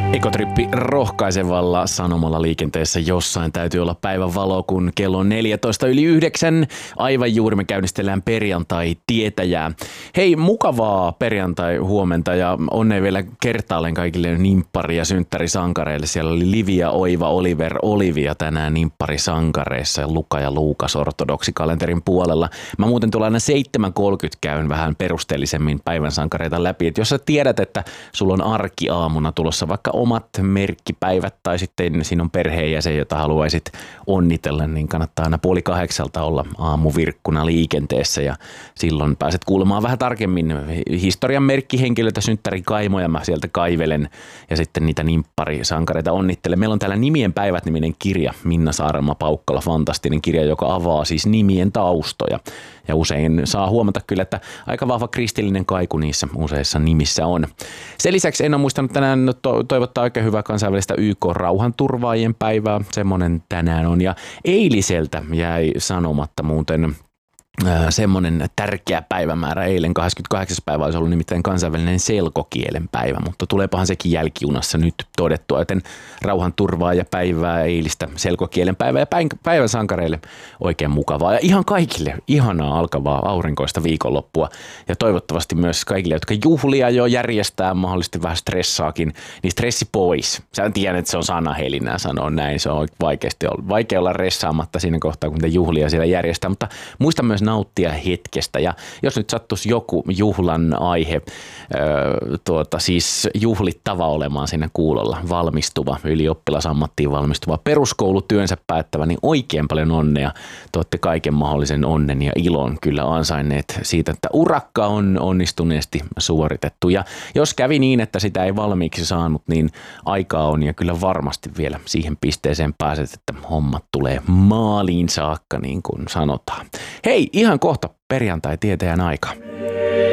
Ekotrippi rohkaisevalla sanomalla liikenteessä jossain täytyy olla päivän valo, kun kello on 9:14. Aivan juuri me käynnistellään perjantai-tietäjää. Hei, mukavaa perjantai-huomenta ja onnea vielä kertaalleen kaikille nimppari- ja synttärisankareille. Siellä oli Livia, Oiva, Oliver, Olivia tänään nimpparisankareissa ja Luka ja Luukas ortodoksikalenterin puolella. Mä muuten tulen aina 7.30 käyn vähän perusteellisemmin päivän sankareita läpi. Et jos sä tiedät, että sulla on arkiaamuna tulossa vaikka omat merkkipäivät tai sitten siinä on perheenjäsen, jota haluaisit onnitella, niin kannattaa aina 7:30 olla aamuvirkkuna liikenteessä ja silloin pääset kuulemaan vähän tarkemmin historian merkkihenkilöitä, synttärikaimoja mä sieltä kaivelen ja sitten niitä nimpparisankareita onnittelen. Meillä on täällä Nimien päivät-niminen kirja, Minna Saarelma-Paukkala, fantastinen kirja, joka avaa siis nimien taustoja ja usein saa huomata kyllä, että aika vahva kristillinen kaiku niissä useissa nimissä on. Sen lisäksi en ole muistanut tänään toivottaa oikein hyvää kansainvälistä YK-rauhanturvaajien päivää. Semmoinen tänään on. Ja eiliseltä jäi sanomatta muuten semmoinen tärkeä päivämäärä. Eilen 28. päivä olisi ollut nimittäin kansainvälinen selkokielen päivä, mutta tuleepahan sekin jälkijunassa nyt todettua, joten rauhanturvaaja päivää, eilistä selkokielen päivää ja päivän sankareille oikein mukavaa. Ja ihan kaikille ihanaa alkavaa aurinkoista viikonloppua ja toivottavasti myös kaikille, jotka juhlia jo järjestää, mahdollisesti vähän stressaakin, niin stressi pois. Sä tiedän, että se on sanahelinää sanoa näin, se on vaikea olla ressaamatta siinä kohtaa, kun niitä juhlia siellä järjestää, mutta muista myös nauttia hetkestä ja jos nyt sattuisi joku juhlan aihe, siis juhlittava olemaan siinä kuulolla, valmistuva, ylioppilasammattiin valmistuva, peruskoulutyönsä päättävä, niin oikein paljon onnea. Te olette kaiken mahdollisen onnen ja ilon kyllä ansainneet siitä, että urakka on onnistuneesti suoritettu ja jos kävi niin, että sitä ei valmiiksi saanut, niin aikaa on ja kyllä varmasti vielä siihen pisteeseen pääset, että hommat tulee maaliin saakka niin kuin sanotaan. Hei, ihan kohta perjantai-tietäjän aika.